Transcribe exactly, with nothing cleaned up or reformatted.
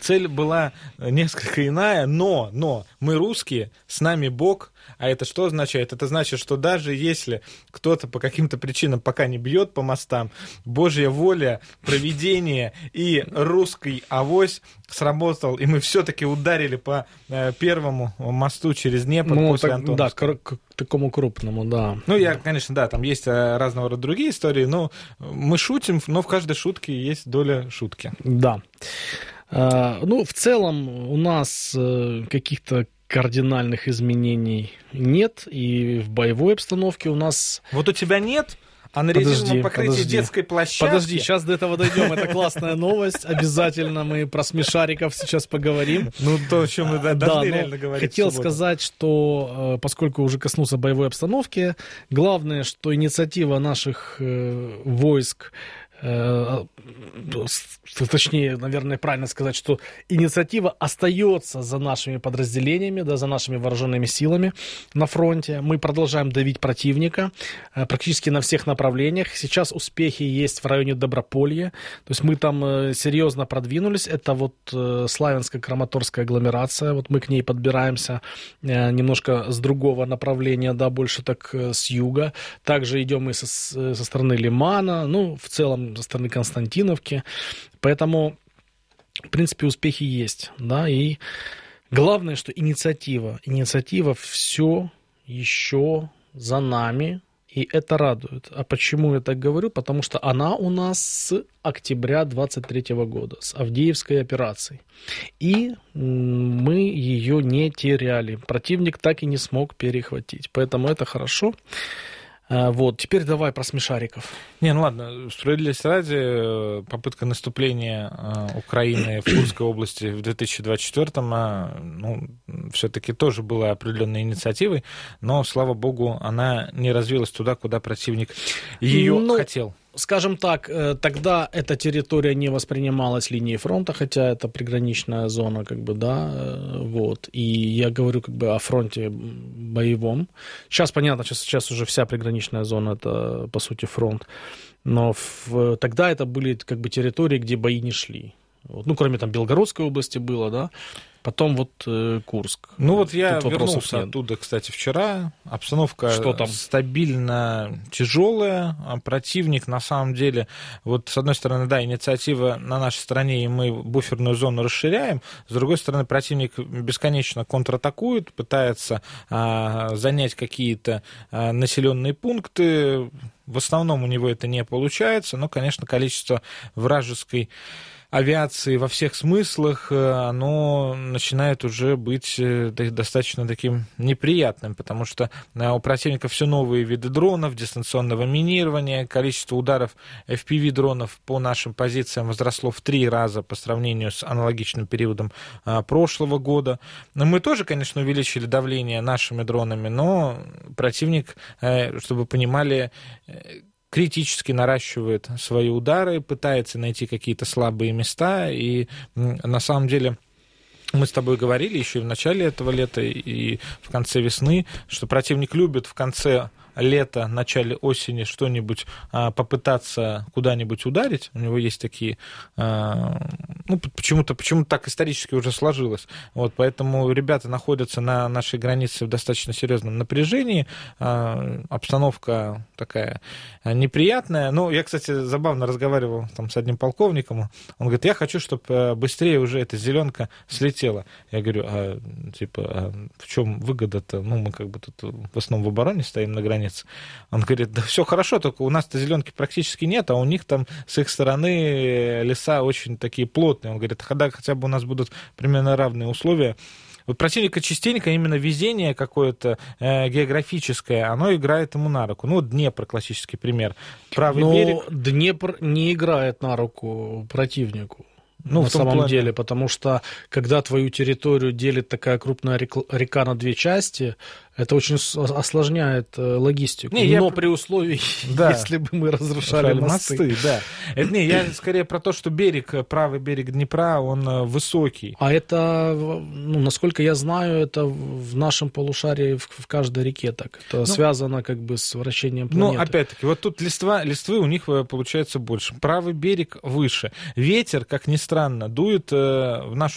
цель была несколько иная, но, но мы русские, с нами Бог. А это что означает? Это значит, что даже если кто-то по каким-то причинам пока не бьет по мостам, Божья воля, провидение и русский авось сработал, и мы все-таки ударили по э, первому мосту через Днепр ну, после так, Антоновского. Да, к, к такому крупному, да. Ну, я, конечно, да, там есть разного рода другие истории, но мы шутим, но в каждой шутке есть доля шутки. Да. А, ну, в целом у нас каких-то кардинальных изменений нет, и в боевой обстановке у нас... Вот у тебя нет, а на резиновом покрытии подожди. детской площадки... Подожди, сейчас до этого дойдем, это классная новость, обязательно мы про смешариков сейчас поговорим. Ну, то, о чем мы должны да, реально говорить. Хотел сказать, что, поскольку уже коснулся боевой обстановки, главное, что инициатива наших э, войск, точнее, наверное, правильно сказать, что инициатива остается за нашими подразделениями, да, за нашими вооруженными силами на фронте. Мы продолжаем давить противника практически на всех направлениях. Сейчас успехи есть в районе Доброполья. То есть мы там серьезно продвинулись. Это вот Славянско-Краматорская агломерация. Вот мы к ней подбираемся немножко с другого направления, да, больше так с юга. Также идем и со, со стороны Лимана. Ну, в целом со стороны Константиновки. Поэтому, в принципе, успехи есть. Да? И главное, что инициатива. Инициатива все еще за нами. И это радует. А почему я так говорю? Потому что она у нас с октября двадцать третьего года, с Авдеевской операцией. И мы ее не теряли. Противник так и не смог перехватить. Поэтому это хорошо. Вот, теперь давай про смешариков. Не, ну ладно, справедливости ради, попытка наступления Украины в Курской области в две тысячи двадцать четвёртом, ну, все-таки тоже была определенной инициативой, но, слава богу, она не развилась туда, куда противник ее ну... хотел. Скажем так, тогда эта территория не воспринималась линией фронта, хотя это приграничная зона, как бы, да, вот. И я говорю, как бы, о фронте боевом. Сейчас, понятно, сейчас, сейчас уже вся приграничная зона, это, по сути, фронт. Но в, тогда это были, как бы, территории, где бои не шли. Вот. Ну, кроме там Белгородской области было, да. Потом вот э, Курск. Ну вот я вернулся оттуда, кстати, вчера. Обстановка Что там? Стабильно тяжелая. Противник, на самом деле, вот с одной стороны, да, инициатива на нашей стороне, и мы буферную зону расширяем. С другой стороны, противник бесконечно контратакует, пытается а, занять какие-то а, населенные пункты. В основном у него это не получается, но, конечно, количество вражеской авиации во всех смыслах, оно начинает уже быть достаточно таким неприятным, потому что у противника все новые виды дронов, дистанционного минирования, количество ударов эф пи ви-дронов по нашим позициям возросло в три раза по сравнению с аналогичным периодом прошлого года. Мы тоже, конечно, увеличили давление нашими дронами, но противник, чтобы вы понимали, критически наращивает свои удары, пытается найти какие-то слабые места, и на самом деле мы с тобой говорили еще и в начале этого лета, и в конце весны, что противник любит в конце лета, начале осени что-нибудь а, попытаться куда-нибудь ударить. У него есть такие... А, ну, почему-то, почему-то так исторически уже сложилось. Вот, поэтому ребята находятся на нашей границе в достаточно серьезном напряжении. А, обстановка такая неприятная. Ну, я, кстати, забавно разговаривал там с одним полковником. Он говорит, я хочу, чтобы быстрее уже эта зеленка слетела. Я говорю, а, типа, а в чем выгода-то? Ну, мы как бы тут в основном в обороне стоим на границе. Он говорит, да все хорошо, только у нас-то зеленки практически нет, а у них там с их стороны леса очень такие плотные. Он говорит, когда хотя бы у нас будут примерно равные условия. У противника частенько именно везение какое-то э, географическое, оно играет ему на руку. Ну, вот Днепр, классический пример. Правый Но берег. Днепр не играет на руку противнику. Ну, на самом плане. деле, потому что когда твою территорию делит такая крупная река на две части, это очень осложняет логистику. Не, Но я... при условии, да. если бы мы разрушали мосты. мосты да. Это, не, я скорее про то, что берег, правый берег Днепра, он высокий. А это, ну, насколько я знаю, это в нашем полушарии в, в каждой реке так. Это ну, связано как бы с вращением планеты. Ну, опять-таки, вот тут листва, листвы у них получается больше. Правый берег выше. Ветер, как ни странно, дует в нашу